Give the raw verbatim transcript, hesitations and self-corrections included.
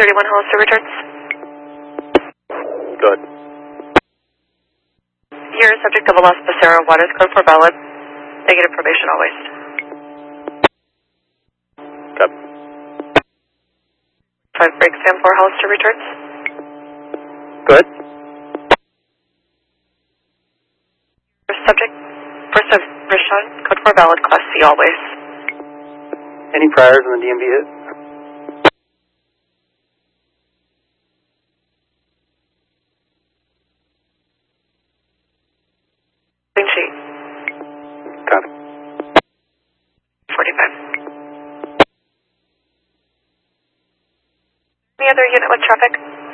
thirty-one Hollister returns. Good. You're a subject of a Los Pasero Waters code for valid. Negative probation always. Good. Five break stand four Hollister returns. Good. First subject, first of Rishon, code for valid, class C always. Any priors in the D M V hit? Clean sheet. Copy. forty-five. Any other unit with traffic?